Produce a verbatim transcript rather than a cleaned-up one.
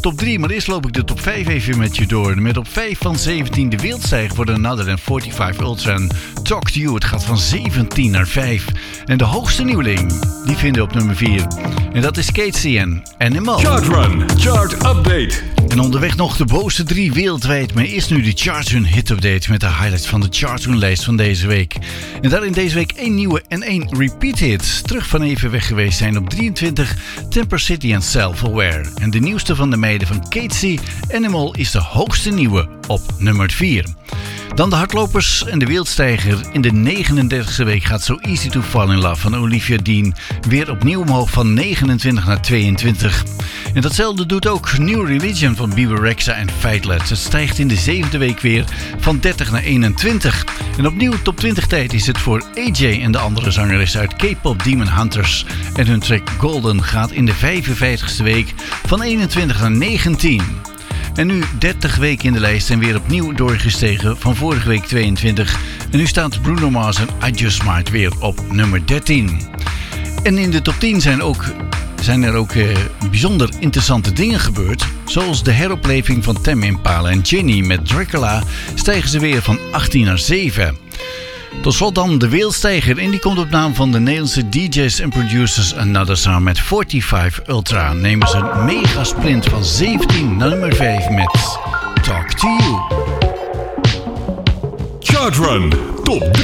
top drie, maar eerst loop ik de top vijf even met je door. Met op vijf van zeventien de wereldstijger voor de Another than forty-five Ultra en Talk to You. Het gaat van zeventien naar vijf. En de hoogste nieuweling, die vinden we op nummer vier. En dat is Casey en Animal. Chart Run, Chart Update. En onderweg nog de bovenste drie wereldwijd. Maar eerst nu de Chart Run Hit Update met de highlights van de Chart Run lijst van deze week. En daarin deze week één nieuwe en één repeat hit. Terug van even weg geweest zijn op drieëntwintig Temper City en Self-Aware. En de nieuwste van de meiden van Casey, Animal, is de hoogste nieuwe op nummer vier. Dan de hardlopers en de wereldstijger. In de negenendertigste week gaat So Easy to Fall in Love van Olivia Dean weer opnieuw omhoog van negenentwintig naar tweeëntwintig. En datzelfde doet ook New Religion van Bebe Rexha en Faithless. Het stijgt in de zevende week weer van dertig naar eenentwintig. En opnieuw top twintig tijd is het voor A J en de andere zangeres uit K-pop Demon Hunters. En hun track Golden gaat in de vijfenvijftigste week van eenentwintig naar negentien. En nu dertig weken in de lijst en weer opnieuw doorgestegen van vorige week tweeëntwintig. En nu staat Bruno Mars en I Just Might weer op nummer dertien. En in de top tien zijn, ook, zijn er ook eh, bijzonder interessante dingen gebeurd. Zoals de heropleving van Tame Impala en Ginny met Dracula stijgen ze weer van achttien naar zeven. Tot slot dan de wereldstijger en die komt op naam van de Nederlandse D J's en producers Another samen met forty-five Ultra. Nemen ze een mega sprint van zeventien naar nummer vijf met Talk to You. Chart Run, top drie.